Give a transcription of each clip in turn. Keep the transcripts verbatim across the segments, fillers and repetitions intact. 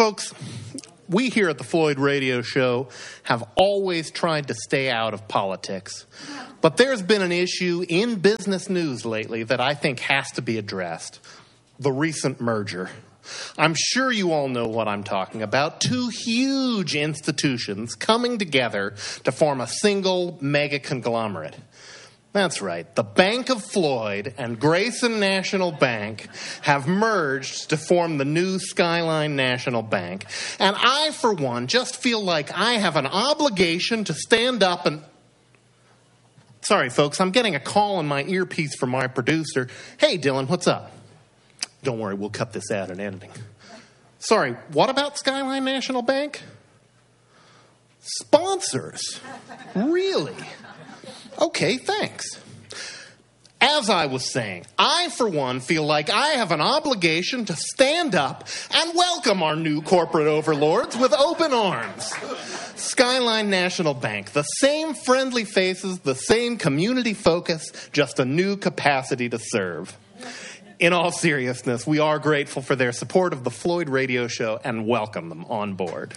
Folks, we here at the Floyd Radio Show have always tried to stay out of politics. But there's been an issue in business news lately that I think has to be addressed. The recent merger. I'm sure you all know what I'm talking about. Two huge institutions coming together to form a single mega conglomerate. That's right. The Bank of Floyd and Grayson National Bank have merged to form the new Skyline National Bank. And I, for one, just feel like I have an obligation to stand up and... Sorry, folks, I'm getting a call on my earpiece from my producer. Hey, Dylan, what's up? Don't worry, we'll cut this out in editing. Sorry, what about Skyline National Bank? Sponsors? Really? Okay, thanks. As I was saying, I, for one, feel like I have an obligation to stand up and welcome our new corporate overlords with open arms. Skyline National Bank, the same friendly faces, the same community focus, just a new capacity to serve. In all seriousness, we are grateful for their support of the Floyd Radio Show and welcome them on board.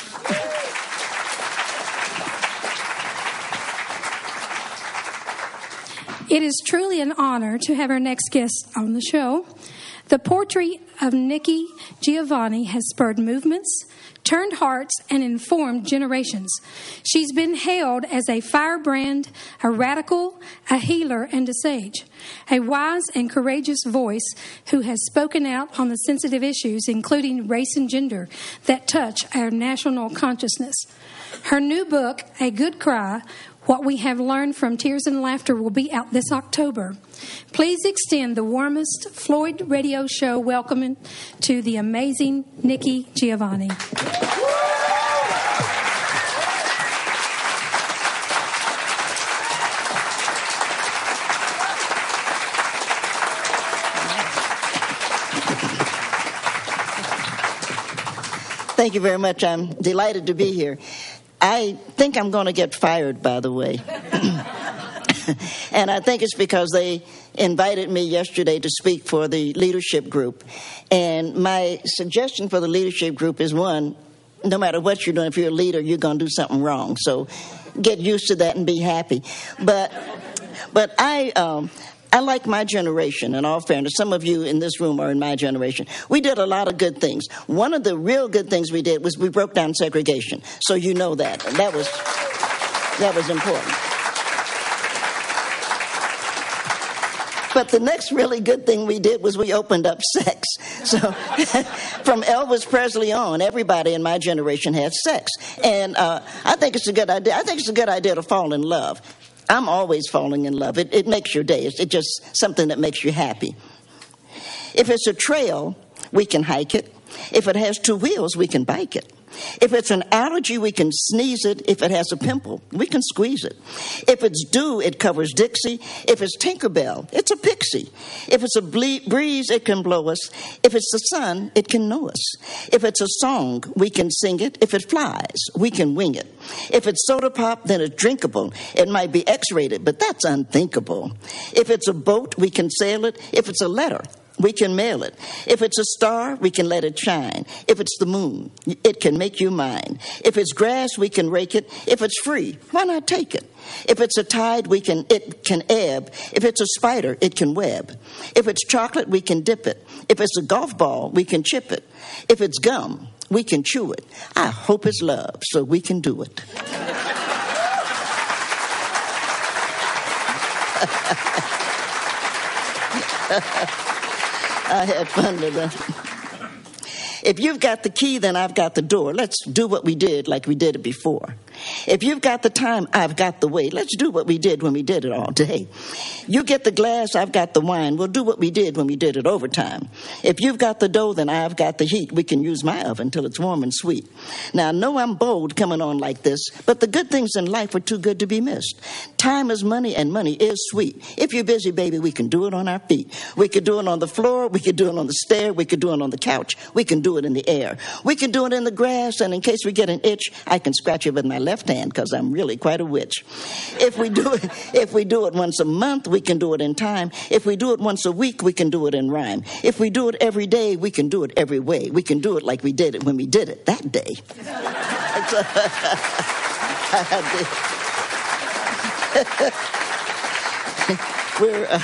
It is truly an honor to have our next guest on the show. The portrait of Nikki Giovanni has spurred movements, turned hearts, and informed generations. She's been hailed as a firebrand, a radical, a healer, and a sage. A wise and courageous voice who has spoken out on the sensitive issues, including race and gender, that touch our national consciousness. Her new book, A Good Cry, What We Have Learned from Tears and Laughter, will be out this October. Please extend the warmest Floyd Radio Show welcome to the amazing Nikki Giovanni. Thank you very much. I'm delighted to be here. I think I'm going to get fired, by the way. And I think it's because they invited me yesterday to speak for the leadership group. And my suggestion for the leadership group is, one, no matter what you're doing, if you're a leader, you're going to do something wrong. So get used to that and be happy. But but I... Um, I like my generation, in all fairness. Some of you in this room are in my generation. We did a lot of good things. One of the real good things we did was we broke down segregation. So you know that. And that was, that was important. But the next really good thing we did was we opened up sex. So from Elvis Presley on, everybody in my generation had sex. And uh, I think it's a good idea. I think it's a good idea to fall in love. I'm always falling in love. It, it makes your day. It's, it's just something that makes you happy. If it's a trail, we can hike it. If it has two wheels, we can bike it. If it's an allergy, we can sneeze it. If it has a pimple, we can squeeze it. If it's dew, it covers Dixie. If it's Tinkerbell, it's a pixie. If it's a ble- breeze, it can blow us. If it's the sun, it can know us. If it's a song, we can sing it. If it flies, we can wing it. If it's soda pop, then it's drinkable. It might be X-rated, but that's unthinkable. If it's a boat, we can sail it. If it's a letter, we can mail it. If it's a star, we can let it shine. If it's the moon, it can make you mine. If it's grass, we can rake it. If it's free, why not take it? If it's a tide, we can it can ebb. If it's a spider, it can web. If it's chocolate, we can dip it. If it's a golf ball, we can chip it. If it's gum, we can chew it. I hope it's love, so we can do it. I had fun with that. If you've got the key, then I've got the door. Let's do what we did like we did it before. If you've got the time, I've got the way. Let's do what we did when we did it all day. You get the glass, I've got the wine. We'll do what we did when we did it overtime. If you've got the dough, then I've got the heat. We can use my oven till it's warm and sweet. Now, I know I'm bold coming on like this, but the good things in life are too good to be missed. Time is money, and money is sweet. If you're busy, baby, we can do it on our feet. We could do it on the floor. We could do it on the stair. We could do it on the couch. We can do it in the air. We can do it in the grass, and in case we get an itch, I can scratch it with my left hand. hand because I'm really quite a witch. If we do it, if we do it once a month, we can do it in time. If we do it once a week, we can do it in rhyme. If we do it every day, we can do it every way. We can do it like we did it when we did it that day. We're. Uh,